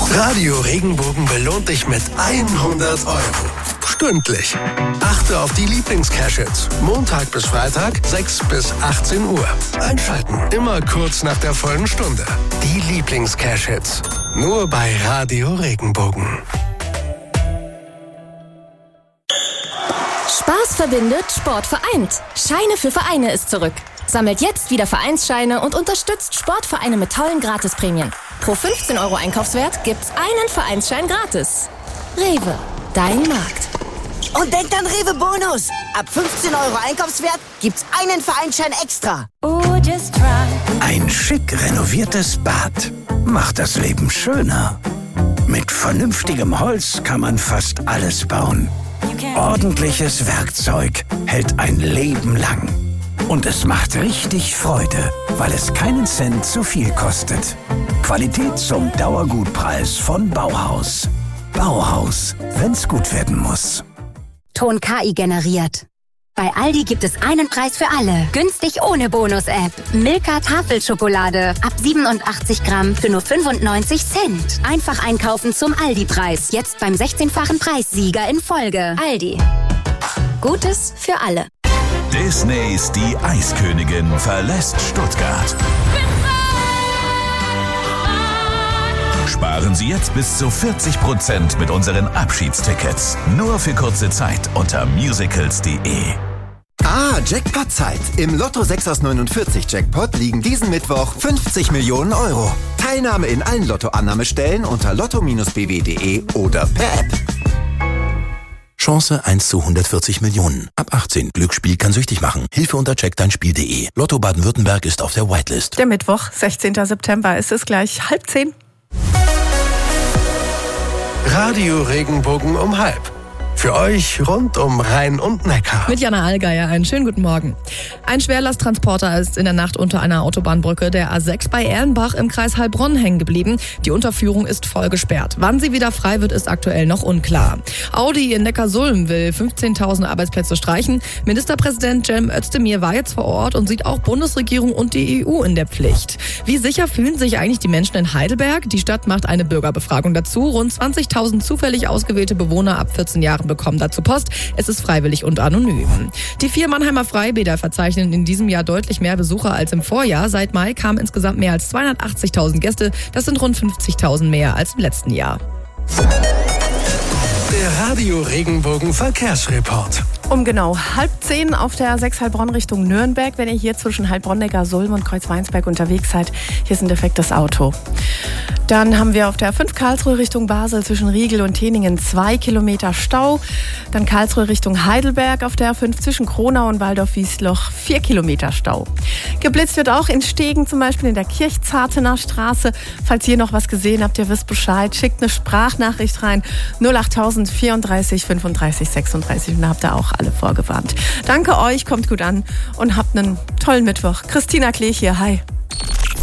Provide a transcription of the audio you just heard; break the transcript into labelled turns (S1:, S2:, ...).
S1: Radio Regenbogen belohnt dich mit 100 €. Stündlich. Achte auf die Lieblings-Cash-Hits. Montag bis Freitag, 6 bis 18 Uhr. Einschalten, immer kurz nach der vollen Stunde. Die Lieblings-Cash-Hits. Nur bei Radio Regenbogen.
S2: Spaß verbindet, Sport vereint. Scheine für Vereine ist zurück. Sammelt jetzt wieder Vereinsscheine und unterstützt Sportvereine mit tollen Gratisprämien. Pro 15 € Einkaufswert gibt's einen Vereinsschein gratis. Rewe, dein Markt.
S3: Und denkt an Rewe Bonus. Ab 15 € Einkaufswert gibt's einen Vereinsschein extra.
S4: Ein schick renoviertes Bad macht das Leben schöner. Mit vernünftigem Holz kann man fast alles bauen. Ordentliches Werkzeug hält ein Leben lang. Und es macht richtig Freude, weil es keinen Cent zu viel kostet. Qualität zum Dauergutpreis von Bauhaus. Bauhaus, wenn's gut werden muss.
S5: Ton KI generiert. Bei Aldi gibt es einen Preis für alle. Günstig ohne Bonus-App. Milka Tafelschokolade. Ab 87 Gramm für nur 95 Cent. Einfach einkaufen zum Aldi-Preis. Jetzt beim 16-fachen Preissieger in Folge. Aldi. Gutes für alle.
S6: Disneys Die Eiskönigin verlässt Stuttgart. Sparen Sie jetzt bis zu 40% mit unseren Abschiedstickets. Nur für kurze Zeit unter musicals.de.
S7: Jackpot-Zeit. Im Lotto 6 aus 49 Jackpot liegen diesen Mittwoch 50 Millionen €. Teilnahme in allen Lottoannahmestellen unter lotto-bw.de oder per App.
S8: Chance 1 zu 140 Millionen. Ab 18. Glücksspiel kann süchtig machen. Hilfe unter checkdeinspiel.de. Lotto Baden-Württemberg ist auf der Whitelist.
S9: Der Mittwoch, 16. September, ist es gleich 9:30.
S1: Radio Regenbogen um 12:30. Für euch rund um Rhein und Neckar.
S10: Mit Jana Allgeier, einen schönen guten Morgen. Ein Schwerlasttransporter ist in der Nacht unter einer Autobahnbrücke der A6 bei Erlenbach im Kreis Heilbronn hängen geblieben. Die Unterführung ist voll gesperrt. Wann sie wieder frei wird, ist aktuell noch unklar. Audi in Neckarsulm will 15.000 Arbeitsplätze streichen. Ministerpräsident Cem Özdemir war jetzt vor Ort und sieht auch Bundesregierung und die EU in der Pflicht. Wie sicher fühlen sich eigentlich die Menschen in Heidelberg? Die Stadt macht eine Bürgerbefragung dazu. Rund 20.000 zufällig ausgewählte Bewohner ab 14 Jahren bekommen dazu Post. Es ist freiwillig und anonym. Die 4 Mannheimer Freibäder verzeichnen in diesem Jahr deutlich mehr Besucher als im Vorjahr. Seit Mai kamen insgesamt mehr als 280.000 Gäste. Das sind rund 50.000 mehr als im letzten Jahr.
S1: Der Radio Regenbogen Verkehrsreport.
S9: Um genau 9:30 auf der 6 Heilbronn Richtung Nürnberg, wenn ihr hier zwischen Heilbronn, Neckarsulm und Kreuzweinsberg unterwegs seid. Hier ist ein defektes Auto. Dann haben wir auf der 5 Karlsruhe Richtung Basel zwischen Riegel und Teningen 2 Kilometer Stau. Dann Karlsruhe Richtung Heidelberg auf der 5 zwischen Kronau und Waldorf-Wiesloch 4 Kilometer Stau. Geblitzt wird auch in Stegen, zum Beispiel in der Kirchzartener Straße. Falls ihr noch was gesehen habt, ihr wisst Bescheid, schickt eine Sprachnachricht rein. 08000 34 35 36 und da habt ihr auch alle vorgewarnt. Danke euch, kommt gut an und habt einen tollen Mittwoch. Christina Klee hier, hi.